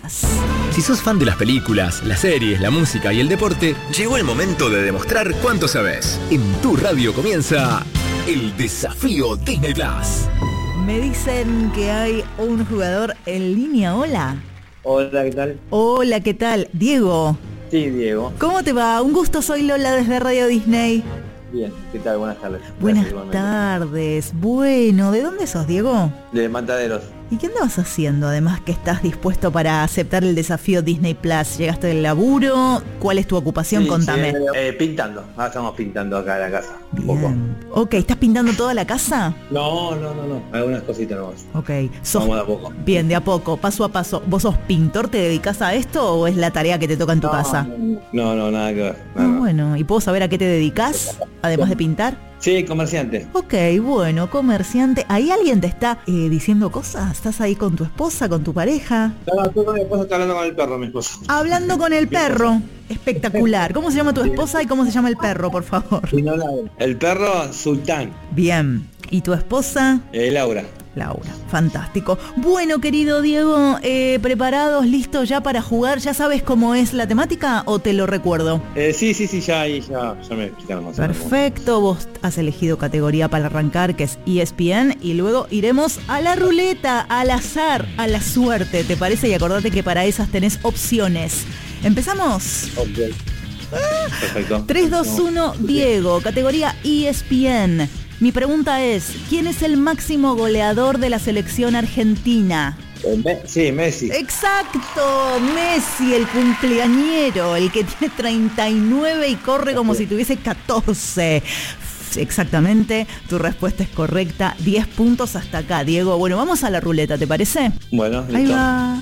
Plus. Si sos fan de las películas, las series, la música y el deporte, llegó el momento de demostrar cuánto sabes. En tu radio comienza el Desafío Disney Plus. Me dicen que hay un jugador en línea. Hola. Hola, ¿qué tal? Hola, ¿qué tal? Diego. Sí, Diego. ¿Cómo te va? Un gusto, soy Lola desde Radio Disney. Bien, ¿qué tal? Buenas tardes. Buenas tardes. Bueno, ¿de dónde sos, Diego? De Mataderos. ¿Y qué andabas haciendo? Además que estás dispuesto para aceptar el desafío Disney Plus. ¿Llegaste del laburo? ¿Cuál es tu ocupación? Sí, Contame. Pintando. Ahora estamos pintando acá la casa. Un poco. Bien. Ok, ¿estás pintando toda la casa? No. Algunas cositas nomás. Ok. Vamos de a poco. Bien, de a poco, paso a paso. ¿Vos sos pintor? ¿Te dedicas a esto o es la tarea que te toca en tu casa? No, nada que ver. Bueno, ¿y puedo saber a qué te dedicas? Además de pintar. Sí, comerciante. Ok, bueno, comerciante. ¿Ahí alguien te está diciendo cosas? ¿Estás ahí con tu esposa, con tu pareja? Mi esposa está hablando con el perro, mi esposa. Hablando con el perro. Espectacular. ¿Cómo se llama tu esposa y cómo se llama el perro, por favor? El perro, Sultán. Bien. ¿Y tu esposa? Laura. Laura, fantástico. Bueno, querido Diego, ¿preparados, listos ya para jugar? ¿Ya sabes cómo es la temática o te lo recuerdo? Sí, ya me explicaron más. Perfecto, vos has elegido categoría para arrancar, que es ESPN, y luego iremos a la ruleta, al azar, a la suerte, ¿te parece? Y acordate que para esas tenés opciones. ¿Empezamos? Okay. Perfecto. 3, 2, 1, Diego, categoría ESPN. Mi pregunta es, ¿quién es el máximo goleador de la selección argentina? Sí, Messi. Exacto, Messi, el cumpleañero, el que tiene 39 y corre como si tuviese 14. Exactamente, tu respuesta es correcta. 10 puntos hasta acá, Diego. Bueno, vamos a la ruleta, ¿te parece? Bueno, listo. Ahí va.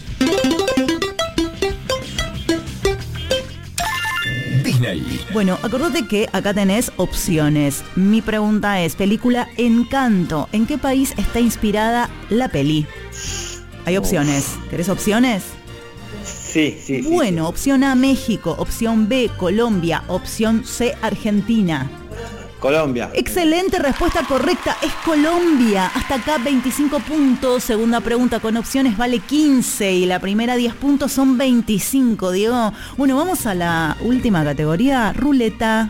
Disney. Bueno, acordate que acá tenés opciones. Mi pregunta es, película Encanto, ¿en qué país está inspirada la peli? Hay opciones. ¿Querés opciones? Sí. Bueno, opción A, México. Opción B, Colombia. Opción C, Argentina. Colombia. Excelente respuesta correcta, es Colombia. Hasta acá 25 puntos. Segunda pregunta con opciones vale 15 y la primera 10 puntos son 25, Diego. Bueno, vamos a la última categoría, ruleta.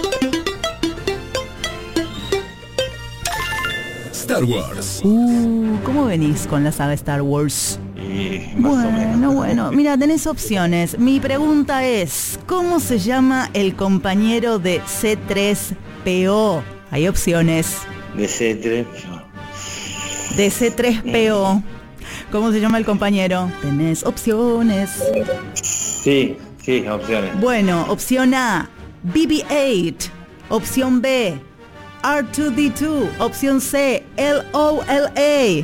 Star Wars. ¿Cómo venís con la saga Star Wars? Más o menos. Bueno, mira, tenés opciones. Mi pregunta es, ¿cómo se llama el compañero de C3PO? Hay opciones. De C3PO. ¿Cómo se llama el compañero? Tenés opciones. Sí, opciones. Bueno, opción A, BB-8. Opción B, R2-D2. Opción C, LOLA.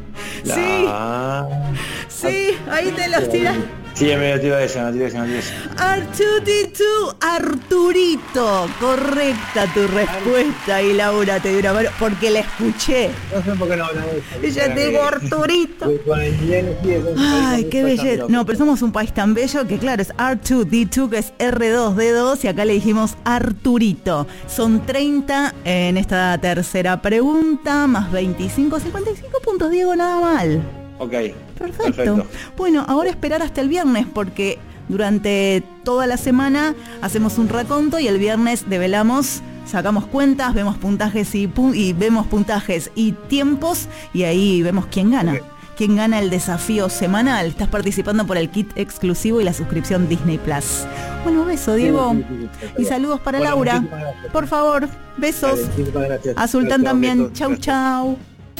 Sí, ahí te los tiras. Sí, me tiro esa. R2-D2, Arturito. Correcta tu respuesta. Y Laura te dio una mano porque la escuché. No sé por qué no hablamos de eso. Ella te digo Arturito. Ay, qué belleza. No, pero somos un país tan bello que claro, es R2-D2, que es R2-D2, y acá le dijimos Arturito. Son 30 en esta tercera pregunta, más 55 puntos, Diego, nada mal. Ok. Perfecto. Bueno, ahora esperar hasta el viernes porque durante toda la semana hacemos un raconto y el viernes develamos, sacamos cuentas, vemos puntajes y vemos puntajes y tiempos y ahí vemos quién gana. Okay. ¿Quién gana el desafío semanal? Estás participando por el kit exclusivo y la suscripción Disney Plus. Bueno, beso, Diego. Y saludos para Laura. Por favor, besos. A Sultán también. Chau.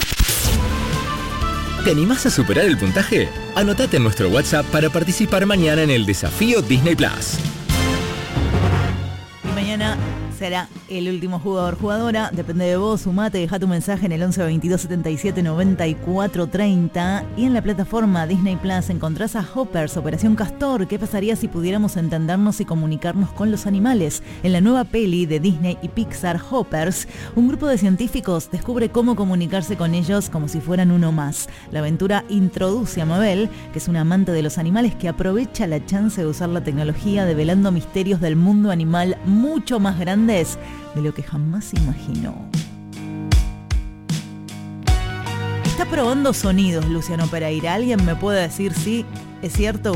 ¿Te animás a superar el puntaje? Anotate en nuestro WhatsApp para participar mañana en el desafío Disney Plus. Y mañana será el último jugadora. Depende de vos, sumate, deja tu mensaje en el 11 22 77 94 30. Y en la plataforma Disney Plus encontrás a Hoppers, Operación Castor. ¿Qué pasaría si pudiéramos entendernos y comunicarnos con los animales? En la nueva peli de Disney y Pixar, Hoppers, un grupo de científicos descubre cómo comunicarse con ellos como si fueran uno más. La aventura introduce a Mabel, que es una amante de los animales que aprovecha la chance de usar la tecnología develando misterios del mundo animal mucho más grandes de lo que jamás imaginó. Está probando sonidos Luciano Pereira. ¿Alguien me puede decir si es cierto